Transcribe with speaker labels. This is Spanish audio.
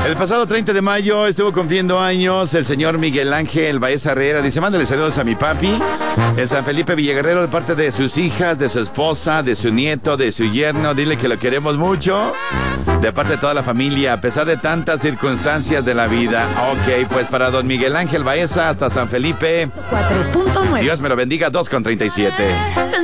Speaker 1: El pasado 30 de mayo estuvo cumpliendo años el señor Miguel Ángel Baeza Herrera. Dice, mándale saludos a mi papi en San Felipe Villaguerrero de parte de sus hijas, de su esposa, de su nieto, de su yerno. Dile que lo queremos mucho. De parte de toda la familia, a pesar de tantas circunstancias de la vida. Ok, pues para don Miguel Ángel Baeza hasta San Felipe.
Speaker 2: 4.9.
Speaker 1: Dios me lo bendiga, 2:37.